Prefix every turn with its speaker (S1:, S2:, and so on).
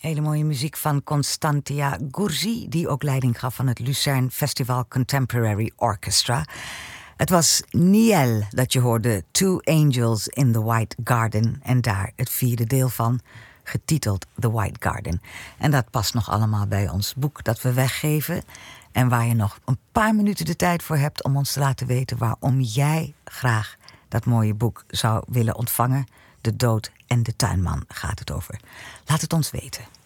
S1: Hele mooie muziek van Constantia Gursi, die ook leiding gaf van het Lucerne Festival Contemporary Orchestra. Het was Niel dat je hoorde, Two Angels in the White Garden. En daar het vierde deel van, getiteld The White Garden. En dat past nog allemaal bij ons boek dat we weggeven. En waar je nog een paar minuten de tijd voor hebt om ons te laten weten waarom jij graag dat mooie boek zou willen ontvangen. De dood en de tuinman gaat het over. Laat het ons weten.